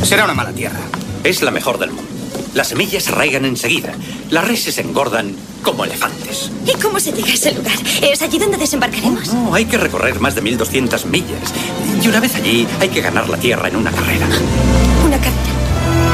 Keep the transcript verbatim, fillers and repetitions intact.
Será una mala tierra. Es la mejor del mundo. Las semillas se arraigan enseguida. Las reses engordan como elefantes. ¿Y cómo se llega a ese lugar? ¿Es allí donde desembarcaremos? Oh, no, hay que recorrer más de mil doscientas millas. Y una vez allí, hay que ganar la tierra en una carrera. ¿Una carrera?